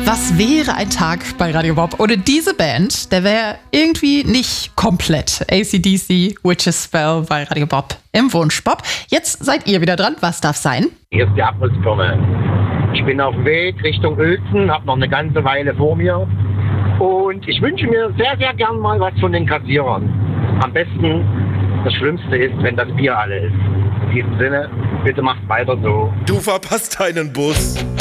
Was wäre ein Tag bei Radio Bob ohne diese Band? Der wäre irgendwie nicht komplett. AC/DC, Witch's Spell bei Radio Bob im Wunschbob. Jetzt seid ihr wieder dran. Was darf sein? Hier ist die Abrissbirne. Ich bin auf dem Weg Richtung Uelzen, habe noch eine ganze Weile vor mir. Und ich wünsche mir sehr, sehr gern mal was von den Kassierern. Am besten, das Schlimmste ist, wenn das Bier alle ist. In diesem Sinne, bitte macht weiter so. Du verpasst deinen Bus.